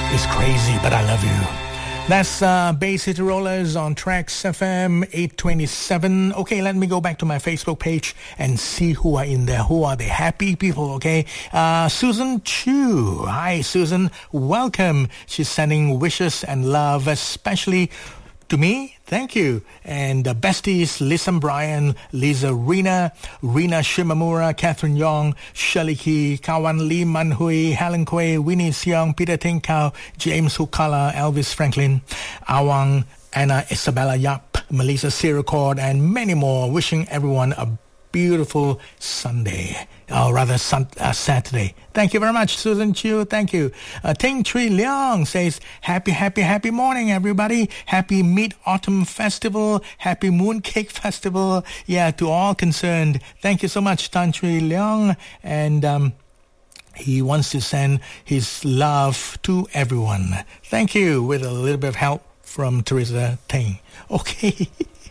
It's crazy, but I love you. That's Bay City Rollers on Trax FM 827. Okay, let me go back to my Facebook page and see who are in there. Who are the happy people, okay? Susan Chu. Hi, Susan. Welcome. She's sending wishes and love, especially to me. Thank you. And the besties, Lisa Bryan, Lisa Rina Shimamura, Catherine Yong, Shirley Key, Kawan Lee Manhui, Helen Kwei, Winnie Siong, Peter Tinkau, James Hukala, Elvis Franklin, Awang, Anna Isabella Yap, Melissa Siricord, and many more. Wishing everyone a beautiful Sunday, or rather Saturday. Thank you very much, Susan Chiu. Thank you. Ting Tree Leong says, happy morning, everybody. Happy Mid-Autumn Festival. Happy Mooncake Festival. Yeah, to all concerned. Thank you so much, Tan Tree Leong. And he wants to send his love to everyone. Thank you, with a little bit of help from Teresa Ting. Okay.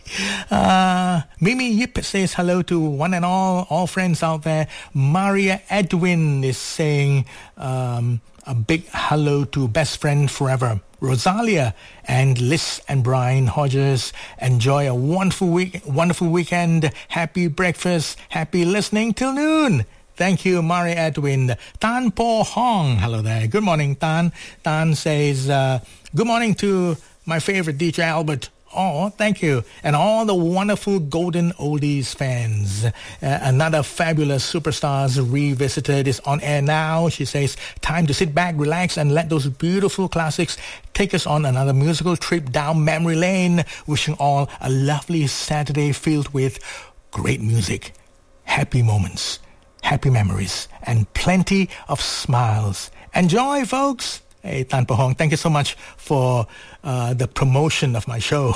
Mimi Yip says hello to one and all friends out there. Maria Edwin is saying a big hello to best friend forever, Rosalia, and Liz and Brian Hodges. Enjoy a wonderful weekend. Happy breakfast. Happy listening till noon. Thank you, Maria Edwin. Tan Po Hong. Hello there. Good morning, Tan. Tan says, good morning to my favorite DJ Albert. Oh, thank you. And all the wonderful Golden Oldies fans. Another fabulous Superstars Revisited is on air now. She says, time to sit back, relax, and let those beautiful classics take us on another musical trip down memory lane. Wishing all a lovely Saturday filled with great music, happy moments, happy memories, and plenty of smiles. Enjoy, folks. Hey, Tan Po Hong, thank you so much for the promotion of my show.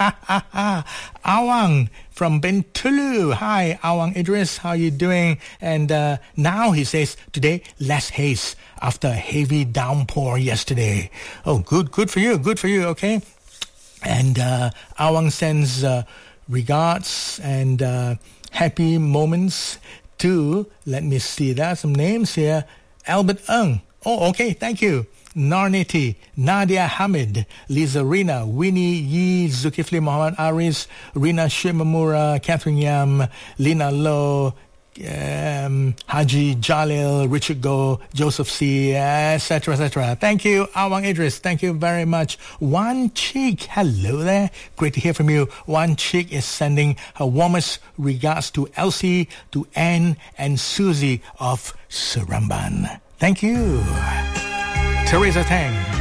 Awang from Bintulu. Hi, Awang Idris, how you doing? And now he says, today, less haze after a heavy downpour yesterday. Oh, good for you, okay? And Awang sends regards and happy moments to, let me see, there are some names here. Albert Ng. Oh, okay, thank you. Narneti, Nadia Hamid, Lisa Rina, Winnie Yi, Zulkifli Muhammad Aris, Rina Shimamura, Catherine Yam, Lina Low, Haji Jalil, Richard Go, Joseph C, etc. Thank you, Awang Idris. Thank you very much. One Cheek, hello there. Great to hear from you. One Cheek is sending her warmest regards to Elsie, to Anne, and Susie of Seremban. Thank you. Teresa Tang.